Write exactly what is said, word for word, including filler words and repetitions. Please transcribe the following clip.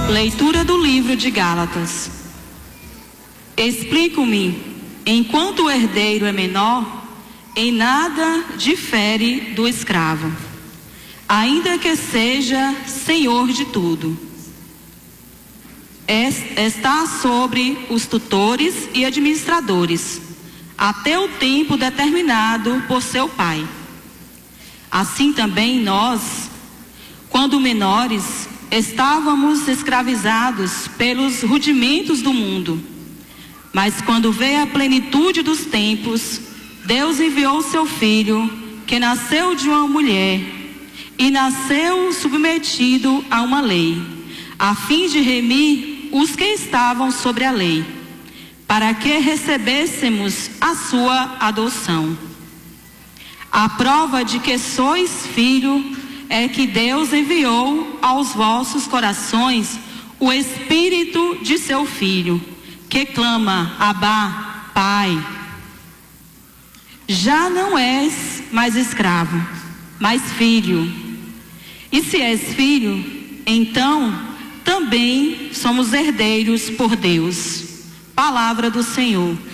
Leitura do livro de Gálatas. Explico-me, enquanto o herdeiro é menor, em nada difere do escravo, ainda que seja senhor de tudo. Está sobre os tutores e administradores, até o tempo determinado por seu pai. Assim também nós, quando menores, estávamos escravizados pelos rudimentos do mundo. Mas quando veio a plenitude dos tempos, Deus enviou seu Filho, que nasceu de uma mulher, e nasceu submetido a uma lei, a fim de remir os que estavam sobre a lei, para que recebêssemos a sua adoção. A prova de que sois filho é que Deus enviou aos vossos corações o Espírito de seu Filho, que clama: Abá, Pai. Já não és mais escravo, mas filho. E se és filho, então também somos herdeiros por Deus. Palavra do Senhor.